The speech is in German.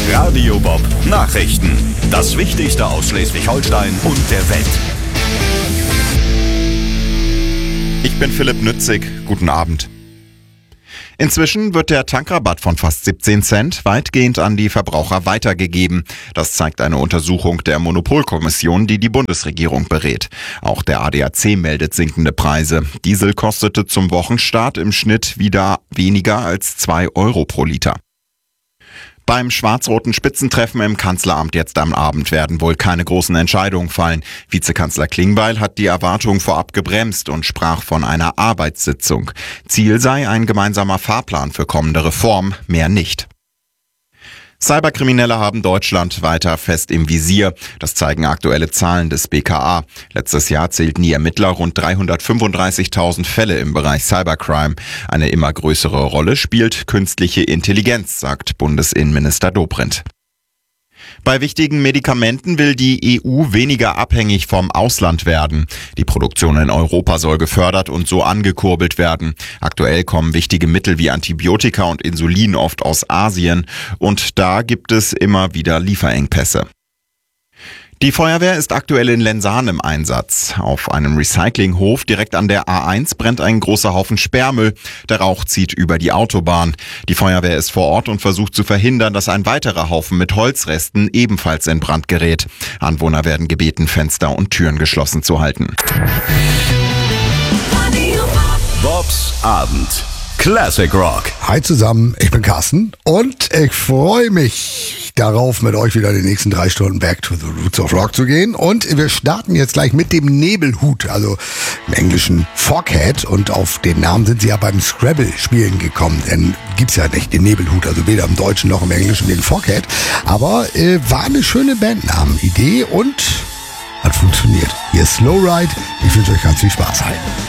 Radio Bob Nachrichten. Das Wichtigste aus Schleswig-Holstein und der Welt. Ich bin Philipp Nützig. Guten Abend. Inzwischen wird der Tankrabatt von fast 17 Cent weitgehend an die Verbraucher weitergegeben. Das zeigt eine Untersuchung der Monopolkommission, die die Bundesregierung berät. Auch der ADAC meldet sinkende Preise. Diesel kostete zum Wochenstart im Schnitt wieder weniger als 2 Euro pro Liter. Beim schwarz-roten Spitzentreffen im Kanzleramt jetzt am Abend werden wohl keine großen Entscheidungen fallen. Vizekanzler Klingbeil hat die Erwartungen vorab gebremst und sprach von einer Arbeitssitzung. Ziel sei ein gemeinsamer Fahrplan für kommende Reformen, mehr nicht. Cyberkriminelle haben Deutschland weiter fest im Visier. Das zeigen aktuelle Zahlen des BKA. Letztes Jahr zählten die Ermittler rund 335.000 Fälle im Bereich Cybercrime. Eine immer größere Rolle spielt künstliche Intelligenz, sagt Bundesinnenminister Dobrindt. Bei wichtigen Medikamenten will die EU weniger abhängig vom Ausland werden. Die Produktion in Europa soll gefördert und so angekurbelt werden. Aktuell kommen wichtige Mittel wie Antibiotika und Insulin oft aus Asien und da gibt es immer wieder Lieferengpässe. Die Feuerwehr ist aktuell in Lensahn im Einsatz. Auf einem Recyclinghof direkt an der A1 brennt ein großer Haufen Sperrmüll. Der Rauch zieht über die Autobahn. Die Feuerwehr ist vor Ort und versucht zu verhindern, dass ein weiterer Haufen mit Holzresten ebenfalls in Brand gerät. Anwohner werden gebeten, Fenster und Türen geschlossen zu halten. Bobs Abend. Classic Rock. Hi zusammen, ich bin Carsten und ich freue mich darauf, mit euch wieder die nächsten 3 Stunden Back to the Roots of Rock zu gehen. Und wir starten jetzt gleich mit dem Nebelhut, also im Englischen Foghat. Und auf den Namen sind sie ja beim Scrabble-Spielen gekommen, denn gibt's ja nicht den Nebelhut, also weder im Deutschen noch im Englischen den Foghat. Aber war eine schöne Bandnamen-Idee und hat funktioniert. Hier ist Slow Ride, ich wünsche euch ganz viel Spaß. Hi.